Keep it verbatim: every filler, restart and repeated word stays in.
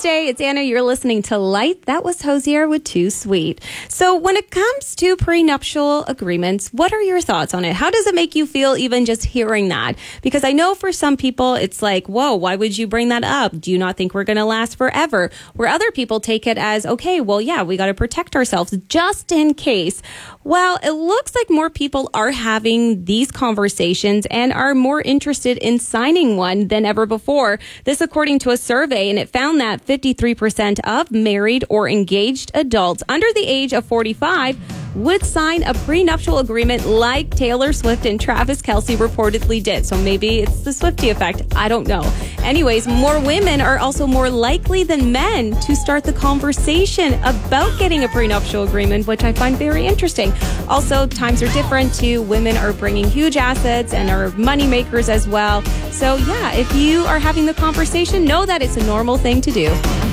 Tuesday. It's Anna. You're listening to Light. That was Hosier with Too Sweet. So when it comes to prenuptial agreements, what are your thoughts on it? How does it make you feel even just hearing that? Because I know for some people, it's like, whoa, why would you bring that up? Do you not think we're going to last forever? Where other people take it as, okay, well, yeah, we got to protect ourselves just in case. Well, it looks like more people are having these conversations and are more interested in signing one than ever before. This according to a survey, and it found that fifty-three percent of married or engaged adults under the age of forty-five would sign a prenuptial agreement like Taylor Swift and Travis Kelce reportedly did. So maybe it's the Swiftie effect. I don't know. Anyways, more women are also more likely than men to start the conversation about getting a prenuptial agreement, which I find very interesting. Also, times are different too. Women are bringing huge assets and are money makers as well. So yeah, if you are having the conversation, know that it's a normal thing to do.